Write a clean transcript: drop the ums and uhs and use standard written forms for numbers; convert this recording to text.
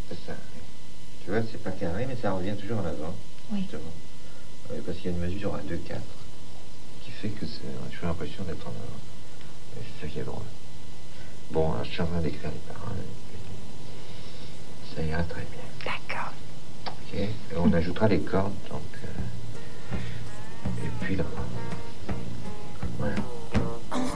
C'est ça. Tu vois, c'est pas carré, mais ça revient toujours en avant. Oui. Justement. Parce qu'il y a une mesure à 2/4 qui fait que on a toujours l'impression d'être en avant. Et c'est ça qui est drôle. Bon, alors, je suis en train d'écrire les paroles. Ça ira très bien. D'accord. Ok. Et on ajoutera les cordes, donc. Et puis là. Voilà.